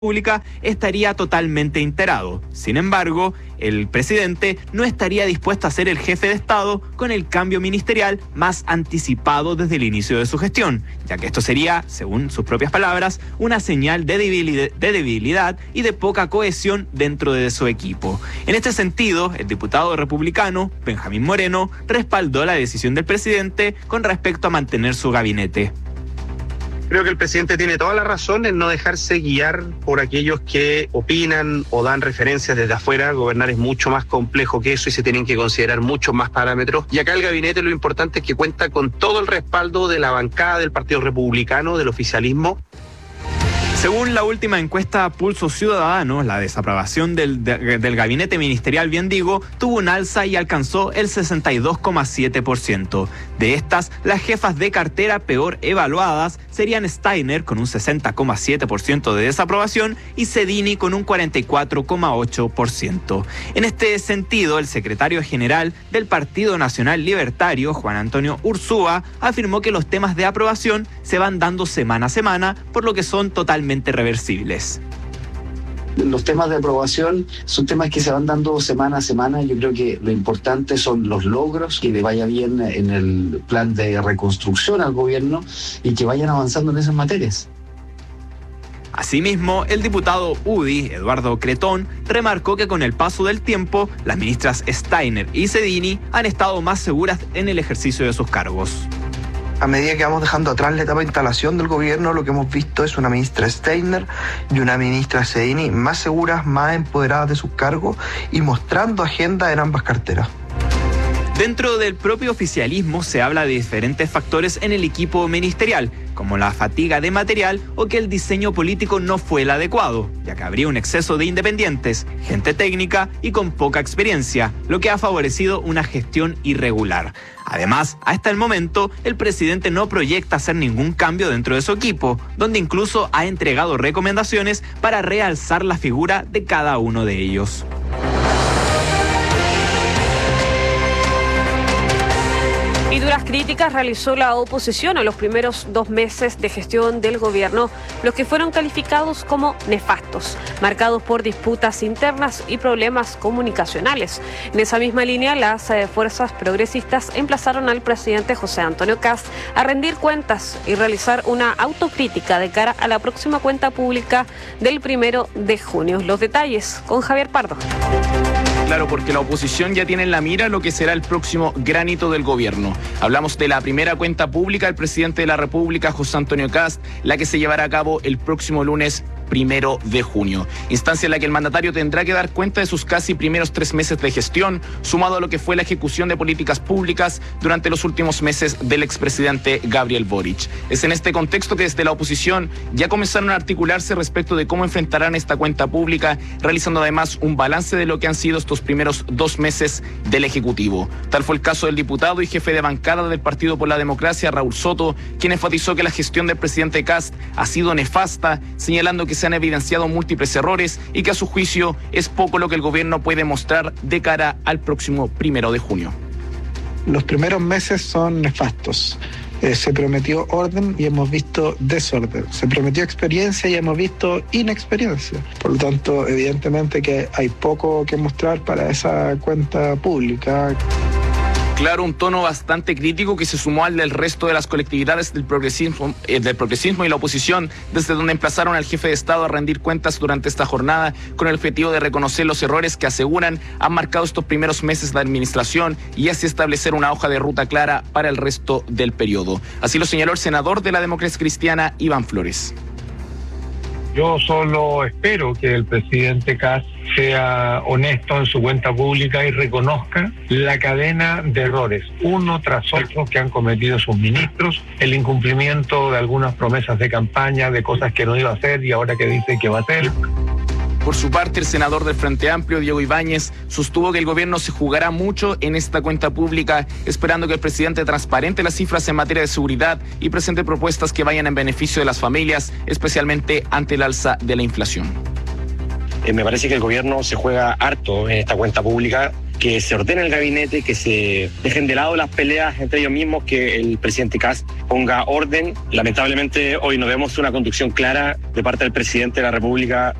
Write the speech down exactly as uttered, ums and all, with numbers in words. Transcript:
Pública estaría totalmente enterado. Sin embargo, el presidente no estaría dispuesto a ser el jefe de Estado con el cambio ministerial más anticipado desde el inicio de su gestión, ya que esto sería, según sus propias palabras, una señal de debilidad, de debilidad y de poca cohesión dentro de su equipo. En este sentido, el diputado republicano, Benjamín Moreno, respaldó la decisión del presidente con respecto a mantener su gabinete. Creo que el presidente tiene toda la razón en no dejarse guiar por aquellos que opinan o dan referencias desde afuera. Gobernar es mucho más complejo que eso y se tienen que considerar muchos más parámetros. Y acá el gabinete lo importante es que cuenta con todo el respaldo de la bancada del Partido Republicano, del oficialismo. Según la última encuesta Pulso Ciudadano, la desaprobación del, de, del gabinete ministerial, bien digo, tuvo un alza y alcanzó el sesenta y dos coma siete por ciento. De estas, las jefas de cartera peor evaluadas serían Steiner con un sesenta coma siete por ciento de desaprobación y Cedini con un cuarenta y cuatro coma ocho por ciento. En este sentido, el secretario general del Partido Nacional Libertario, Juan Antonio Ursúa, afirmó que los temas de aprobación se van dando semana a semana, por lo que son totalmente reversibles. Los temas de aprobación son temas que se van dando semana a semana. Yo creo que lo importante son los logros, que le vaya bien en el plan de reconstrucción al gobierno y que vayan avanzando en esas materias. Asimismo, el diputado U D I, Eduardo Cretón, remarcó que con el paso del tiempo, las ministras Steiner y Cedini han estado más seguras en el ejercicio de sus cargos. A medida que vamos dejando atrás la etapa de instalación del gobierno, lo que hemos visto es una ministra Steiner y una ministra Cedini más seguras, más empoderadas de sus cargos y mostrando agenda en ambas carteras. Dentro del propio oficialismo se habla de diferentes factores en el equipo ministerial, como la fatiga de material o que el diseño político no fue el adecuado, ya que habría un exceso de independientes, gente técnica y con poca experiencia, lo que ha favorecido una gestión irregular. Además, hasta el momento, el presidente no proyecta hacer ningún cambio dentro de su equipo, donde incluso ha entregado recomendaciones para realzar la figura de cada uno de ellos. Y duras críticas realizó la oposición a los primeros dos meses de gestión del gobierno, los que fueron calificados como nefastos, marcados por disputas internas y problemas comunicacionales. En esa misma línea, las eh, fuerzas progresistas emplazaron al presidente José Antonio Kast a rendir cuentas y realizar una autocrítica de cara a la próxima cuenta pública del primero de junio. Los detalles con Javier Pardo. Claro, porque la oposición ya tiene en la mira lo que será el próximo gran hito del gobierno. Hablamos de la primera cuenta pública del presidente de la República, José Antonio Kast, la que se llevará a cabo el próximo lunes primero de junio. Instancia en la que el mandatario tendrá que dar cuenta de sus casi primeros tres meses de gestión, sumado a lo que fue la ejecución de políticas públicas durante los últimos meses del expresidente Gabriel Boric. Es en este contexto que desde la oposición ya comenzaron a articularse respecto de cómo enfrentarán esta cuenta pública, realizando además un balance de lo que han sido estos primeros dos meses del Ejecutivo. Tal fue el caso del diputado y jefe de bancada del Partido por la Democracia, Raúl Soto, quien enfatizó que la gestión del presidente Kast ha sido nefasta, señalando que se han evidenciado múltiples errores y que a su juicio es poco lo que el gobierno puede mostrar de cara al próximo primero de junio. Los primeros meses son nefastos. Eh, se prometió orden y hemos visto desorden. Se prometió experiencia y hemos visto inexperiencia. Por lo tanto, evidentemente que hay poco que mostrar para esa cuenta pública. Claro, un tono bastante crítico que se sumó al del resto de las colectividades del progresismo, eh, del progresismo y la oposición, desde donde emplazaron al jefe de Estado a rendir cuentas durante esta jornada con el objetivo de reconocer los errores que aseguran han marcado estos primeros meses de administración y así establecer una hoja de ruta clara para el resto del periodo. Así lo señaló el senador de la Democracia Cristiana, Iván Flores. Yo solo espero que el presidente Kast sea honesto en su cuenta pública y reconozca la cadena de errores, uno tras otro, que han cometido sus ministros, el incumplimiento de algunas promesas de campaña, de cosas que no iba a hacer y ahora que dice que va a hacer. Por su parte, el senador del Frente Amplio, Diego Ibáñez, sostuvo que el gobierno se jugará mucho en esta cuenta pública, esperando que el presidente transparente las cifras en materia de seguridad y presente propuestas que vayan en beneficio de las familias, especialmente ante el alza de la inflación. Eh, me parece que el gobierno se juega harto en esta cuenta pública. que se ordene el gabinete, que se dejen de lado las peleas entre ellos mismos, que el presidente Kast ponga orden. Lamentablemente hoy no vemos una conducción clara de parte del presidente de la República